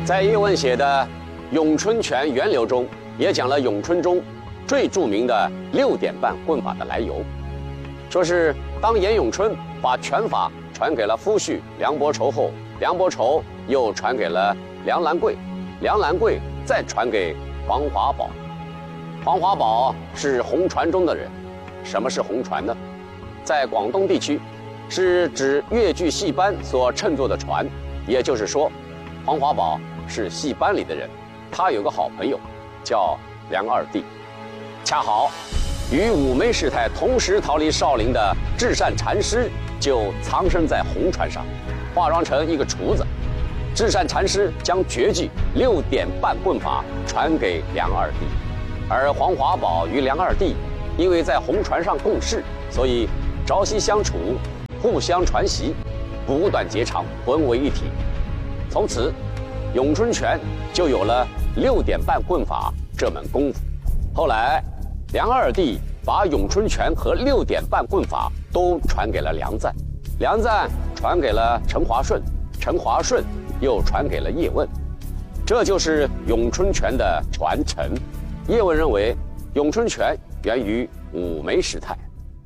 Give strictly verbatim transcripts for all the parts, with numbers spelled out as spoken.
在叶问写的《咏春拳源流》中，也讲了咏春中最著名的六点半棍法的来由。说是当严咏春把拳法传给了夫婿梁伯仇后，梁伯仇又传给了梁兰桂，梁兰桂再传给黄华宝。黄华宝是红船中的人。什么是红船呢？在广东地区，是指越剧戏班所乘坐的船。也就是说，黄华宝是戏班里的人，他有个好朋友叫梁二弟，恰好与五枚师太同时逃离少林的至善禅师就藏身在红船上，化妆成一个厨子。至善禅师将绝技六点半棍法传给梁二弟，而黄华宝与梁二弟因为在红船上共事，所以朝夕相处，互相传习，补短截长，混为一体。从此，咏春拳就有了六点半棍法这门功夫。后来，梁二弟把咏春拳和六点半棍法都传给了梁赞，梁赞传给了陈华顺，陈华顺又传给了叶问，这就是咏春拳的传承。叶问认为，咏春拳源于五枚师太。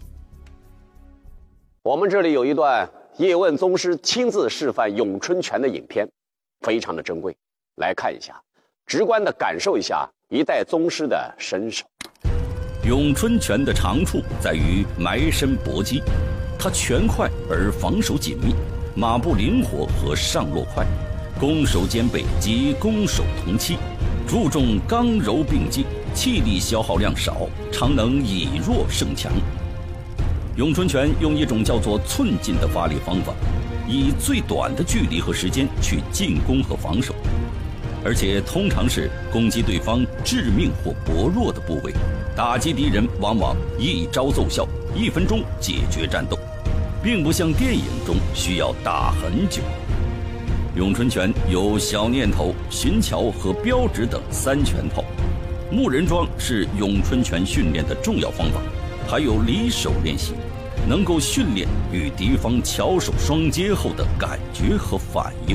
我们这里有一段叶问宗师亲自示范咏春拳的影片，非常的珍贵，来看一下，直观的感受一下一代宗师的身手。 咏春拳的长处在于埋身搏击，它拳快而防守紧密，马步灵活和上落快，攻守兼备及攻守同期，注重刚柔并济，气力消耗量少，常能以弱胜强。咏春拳用一种叫做寸劲的发力方法，以最短的距离和时间去进攻和防守，而且通常是攻击对方致命或薄弱的部位，打击敌人往往一招奏效，一分钟解决战斗，并不像电影中需要打很久。咏春拳有小念头、寻桥和标指等三拳套，木人桩是咏春拳训练的重要方法，还有离手练习，能够训练与敌方巧手双接后的感觉和反应。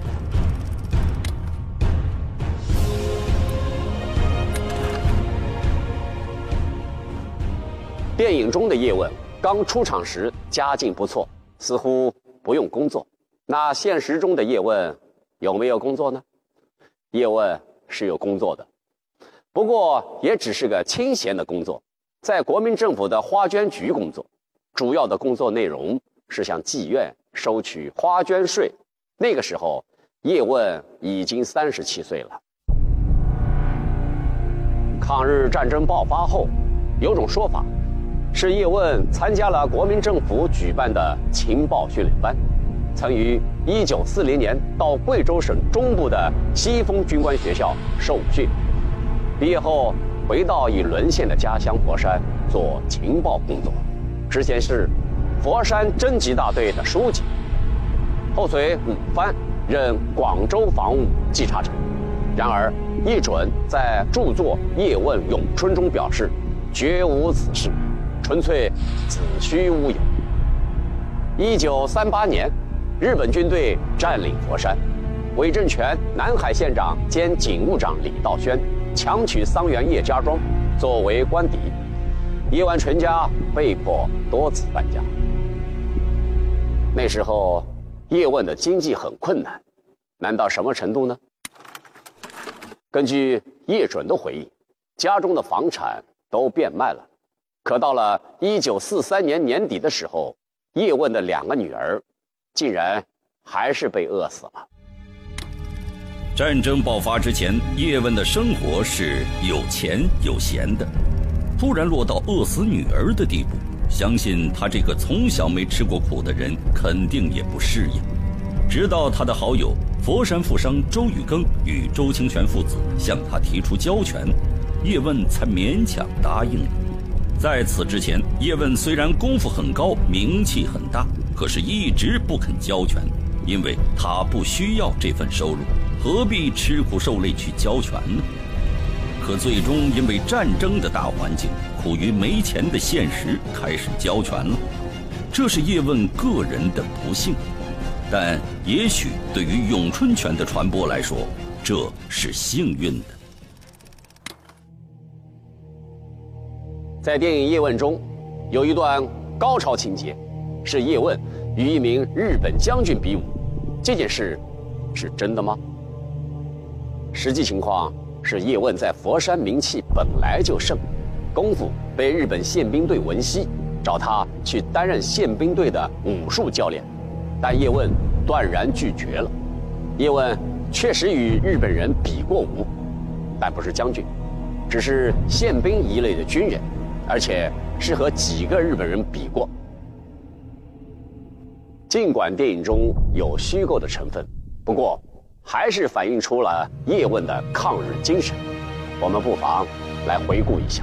电影中的叶问刚出场时家境不错，似乎不用工作。那现实中的叶问有没有工作呢？叶问是有工作的，不过也只是个清闲的工作，在国民政府的花捐局工作，主要的工作内容是向妓院收取花捐税。那个时候，叶问已经三十七岁了。抗日战争爆发后，有种说法是叶问参加了国民政府举办的情报训练班，曾于一九四零年到贵州省中部的西丰军官学校受训，毕业后回到已沦陷的家乡佛山做情报工作，之前是佛山侦缉大队的书记，后随五番任广州防务稽查长。然而易准在著作《叶问咏春》中表示，绝无此事，纯粹子虚乌有。一九三八年，日本军队占领佛山，伪政权南海县长兼警务长李道轩强取桑园叶家庄作为官邸，叶问全家被迫多次搬家。那时候叶问的经济很困难，难到什么程度呢？根据叶准的回忆，家中的房产都变卖了，可到了一九四三年年底的时候，叶问的两个女儿竟然还是被饿死了。 战争爆发之前，叶问的生活是有钱有闲的，突然落到饿死女儿的地步，相信他这个从小没吃过苦的人肯定也不适应。直到他的好友佛山富商周玉庚与周清泉父子向他提出交权，叶问才勉强答应了。在此之前，叶问虽然功夫很高，名气很大，可是一直不肯交权，因为他不需要这份收入，何必吃苦受累去交权呢？可最终因为战争的大环境，苦于没钱的现实，开始交权了。这是叶问个人的不幸。 但也许对于咏春拳的传播来说，这是幸运的。 在电影《叶问》中，有一段高潮情节，是叶问与一名日本将军比武。这件事是真的吗？实际情况是叶问在佛山名气本来就盛，功夫被日本宪兵队闻悉，找他去担任宪兵队的武术教练，但叶问断然拒绝了。叶问确实与日本人比过武，但不是将军，只是宪兵一类的军人，而且是和几个日本人比过。尽管电影中有虚构的成分，不过还是反映出了叶问的抗日精神。我们不妨来回顾一下。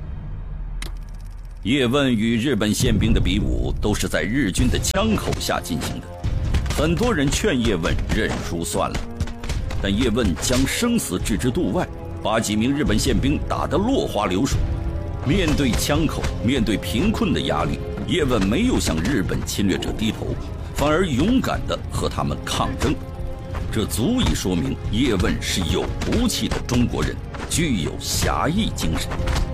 叶问与日本宪兵的比武都是在日军的枪口下进行的，很多人劝叶问认输算了，但叶问将生死置之度外，把几名日本宪兵打得落花流水。面对枪口，面对贫困的压力，叶问没有向日本侵略者低头，反而勇敢地和他们抗争。这足以说明叶问是有骨气的中国人，具有侠义精神。